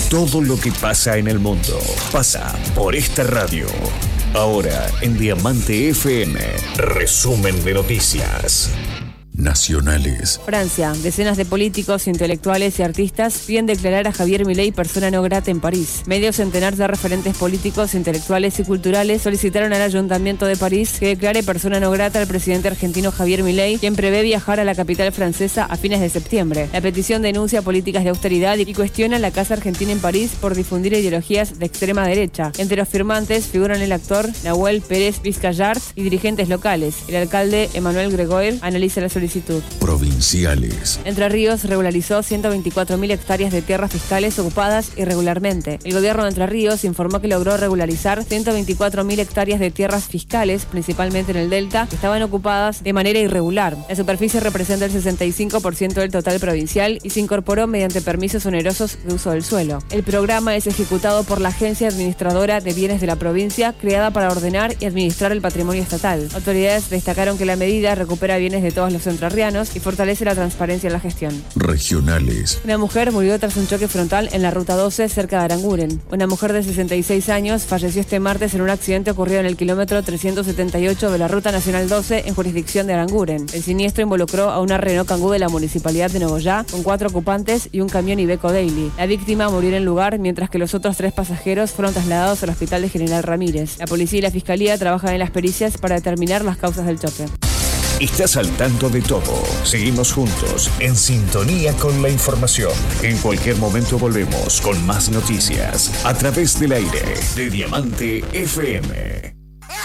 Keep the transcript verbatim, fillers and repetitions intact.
Todo lo que pasa en el mundo pasa por esta radio. Ahora en Diamante F M, resumen de noticias nacionales. Francia, decenas de políticos, intelectuales y artistas piden declarar a Javier Milei persona no grata en París. Medio centenar de referentes políticos, intelectuales y culturales solicitaron al Ayuntamiento de París que declare persona no grata al presidente argentino Javier Milei, quien prevé viajar a la capital francesa a fines de septiembre. La petición denuncia políticas de austeridad y cuestiona la Casa Argentina en París por difundir ideologías de extrema derecha. Entre los firmantes figuran el actor Nahuel Pérez Vizcayart y dirigentes locales. El alcalde Emmanuel Gregoire analiza la solicitud. Provinciales. Entre Ríos regularizó ciento veinticuatro mil hectáreas de tierras fiscales ocupadas irregularmente. El gobierno de Entre Ríos informó que logró regularizar ciento veinticuatro mil hectáreas de tierras fiscales, principalmente en el Delta, que estaban ocupadas de manera irregular. La superficie representa el sesenta y cinco por ciento del total provincial y se incorporó mediante permisos onerosos de uso del suelo. El programa es ejecutado por la Agencia Administradora de Bienes de la provincia, creada para ordenar y administrar el patrimonio estatal. Autoridades destacaron que la medida recupera bienes de todos los entrerrianos y fortalece la transparencia en la gestión. Regionales. Una mujer murió tras un choque frontal en la ruta doce cerca de Aranguren. Una mujer de sesenta y seis años falleció este martes en un accidente ocurrido en el kilómetro trescientos setenta y ocho de la ruta nacional doce en jurisdicción de Aranguren. El siniestro involucró a una Renault Kangoo de la municipalidad de Nogoyá con cuatro ocupantes y un camión Iveco Daily. La víctima murió en el lugar, mientras que los otros tres pasajeros fueron trasladados al hospital de General Ramírez. La policía y la fiscalía trabajan en las pericias para determinar las causas del choque. Estás al tanto de todo. Seguimos juntos, en sintonía con la información. En cualquier momento volvemos con más noticias a través del aire de Diamante F M.